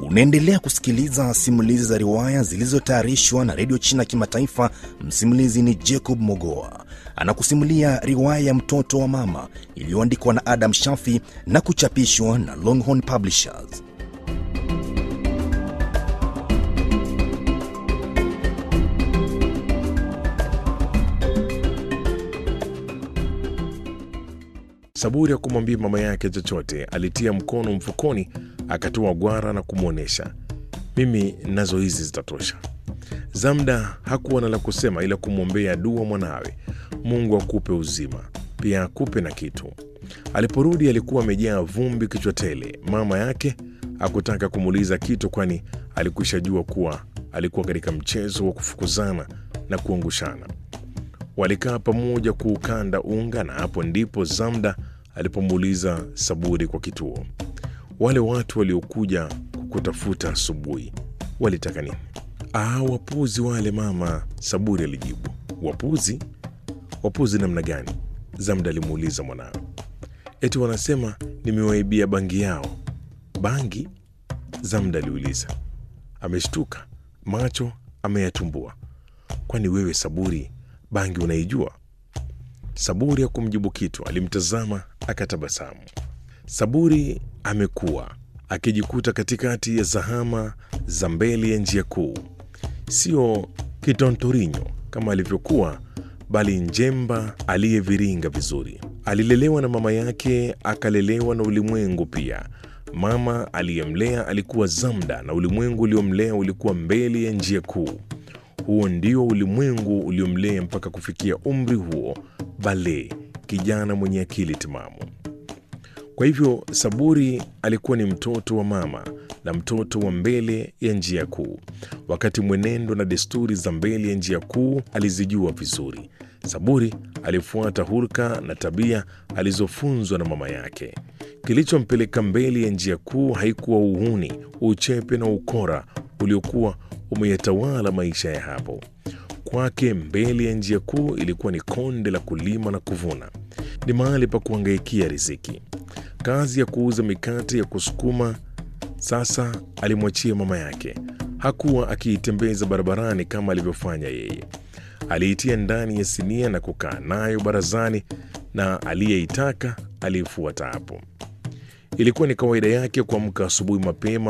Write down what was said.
Unaendelea kusikiliza simulizi za riwaya zilizotayarishwa na Radio China Kimataifa. Msimulizi ni Jacob Mogoa. Anakusimulia riwaya ya Mtoto wa Mama iliyoandikwa na Adam Shafi na kuchapishwa na Longhorn Publishers. Saburi ya kumwambia mama yake chochote, alitia mkono mfukoni, akatoa gwara na kumwonesha. Mimi nazo hizi zitatosha. Zamda hakuwa na la kusema ila kumwombea dua mwanawe. Mungu akupe uzima, pia akupe na kitu. Aliporudi alikuwa amejaa vumbi kichwa tele. Mama yake hakutaka kumuuliza kitu, kwani alikushajua kuwa alikuwa katika mchezo wa kufukuzana na kuangushana. Walikaa pamoja kuukanda unga, na hapo ndipo Zamda alipomuuliza Saburi kwa kituo, wale watu waliokuja kukutafuta asubuhi walitaka nini? Wapuzi wale mama, Saburi alijibu. Wapuzi? Wapuzi namna gani? Zamda alimuuliza mwanawe. Eti wanasema nimewaibia bangi yao. Bangi? Zamda aliuliza. Ameshtuka, macho ameyatumbua. Kwani wewe Saburi bangi unaijua? Saburi hakumjibu kitu, alimtazama akatabasamu. Saburi amekuwa akijikuta katikati ya zahama za mbele ya njia kuu, sio kitontorinyo kama alivyokuwa, bali njemba aliyeviringa vizuri. Alilelewa na mama yake, akalelewa na ulimwengu pia. Mama aliyemlea alikuwa Zamda, na ulimwengu uliomlea ulikuwa mbele ya njia kuu. Huo ndio ulimwengu uliomlea mpaka kufikia umri huo, Bale, kijana mwenye akili timamu. Kwa hivyo Saburi alikuwa ni mtoto wa mama na mtoto wa mbele ya njia kuu. Wakati mwenendo na desturi za mbele ya njia kuu alizijua vizuri, Saburi alifuata hulka na tabia alizofunzwa na mama yake. Kilichompeleka mbele ya njia kuu haikuwa uhuni, uchepe na ukora uliokuwa umeyatawala maisha ya hapo. Kwake mbele ya njia kuu ilikuwa ni konde la kulima na kuvuna, ni mahali pa kuhangaikia riziki. Kazi ya kuuza mikate ya kusukuma sasa alimwachia mama yake. Hakuwa akiitembeza barabarani kama alivyofanya yeye. Aliitia ndani ya sinia na kukaa nayo barazani, na aliyeitaka aliifuata hapo. Ilikuwa ni kawaida yake kuamka asubuhi mapema